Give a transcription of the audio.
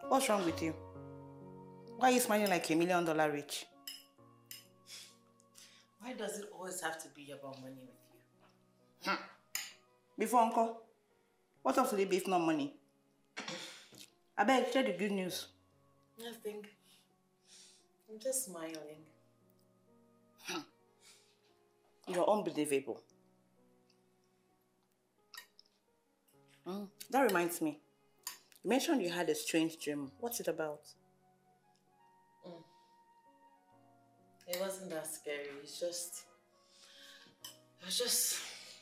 What's wrong with you? Why are you smiling like $1 million rich? Why does it always have to be about money with you? Before, uncle, what of the beef, not money? I beg, share the good news. Nothing. I'm just smiling. You're unbelievable. That reminds me. You mentioned you had a strange dream. What's it about? It wasn't that scary. It was just